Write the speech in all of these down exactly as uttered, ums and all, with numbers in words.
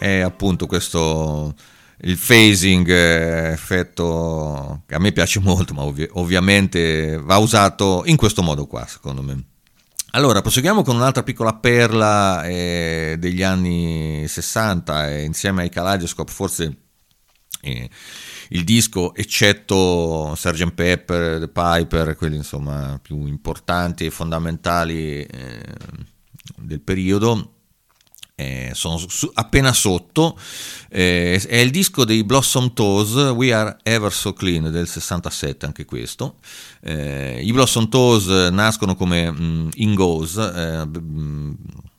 è appunto questo il phasing, eh, effetto che a me piace molto, ma ovvi- ovviamente va usato in questo modo qua, secondo me. Allora, proseguiamo con un'altra piccola perla eh, degli anni sessanta, e insieme ai Kaleidoscope forse eh, il disco, eccetto sergeant Pepper, The Piper, quelli insomma più importanti e fondamentali eh, del periodo, eh, sono su, appena sotto. Eh, è il disco dei Blossom Toes, We Are Ever So Clean, del sessantasette anche questo. Eh, i Blossom Toes nascono come mh, Ingos, eh, mh,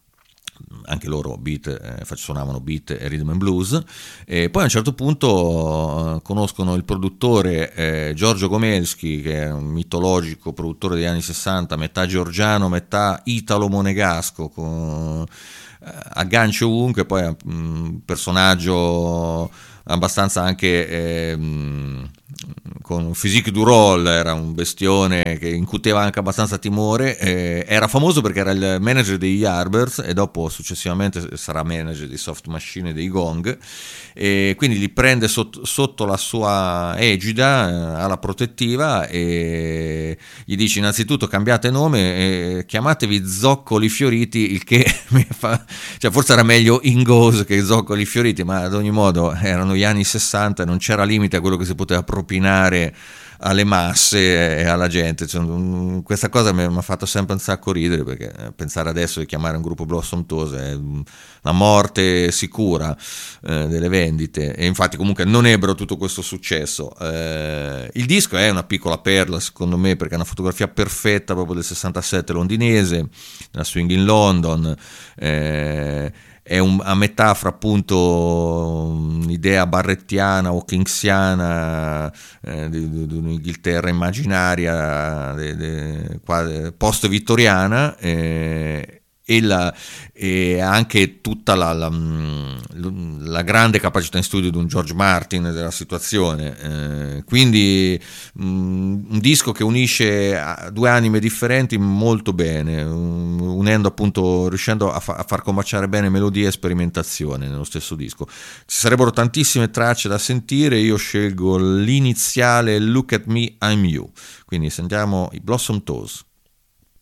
anche loro beat, eh, suonavano beat e rhythm and blues, e poi a un certo punto eh, conoscono il produttore eh, Giorgio Gomelski, che è un mitologico produttore degli anni sessanta, metà georgiano, metà italo-monegasco, con aggancio ovunque, poi è un personaggio abbastanza anche eh, con un physique du rôle, era un bestione che incuteva anche abbastanza timore, eh, era famoso perché era il manager dei Yardbirds e dopo successivamente sarà manager dei Soft Machine e dei Gong, e quindi li prende sotto, sotto la sua egida, eh, alla protettiva, e gli dice innanzitutto cambiate nome, eh, chiamatevi Zoccoli Fioriti, il che mi fa, cioè forse era meglio Ingos che Zoccoli Fioriti, ma ad ogni modo erano gli anni sessanta e non c'era limite a quello che si poteva propinare alle masse e alla gente. Cioè, questa cosa mi ha fatto sempre un sacco ridere, perché pensare adesso di chiamare un gruppo Blossom Toes è la morte sicura eh, delle vendite, e infatti comunque non ebbero tutto questo successo. Eh, il disco è una piccola perla secondo me, perché è una fotografia perfetta proprio del sessantasette londinese, la Swing in London. eh, è un, a metà fra appunto un'idea barrettiana o kingsiana eh, di, di un'Inghilterra immaginaria post-vittoriana, eh, e, la, e anche tutta la, la, la grande capacità in studio di un George Martin della situazione, eh, quindi mh, un disco che unisce due anime differenti molto bene, unendo appunto, riuscendo a, fa, a far combaciare bene melodia e sperimentazione nello stesso disco. Ci sarebbero tantissime tracce da sentire, io scelgo l'iniziale Look at Me, I'm You, quindi sentiamo i Blossom Toes.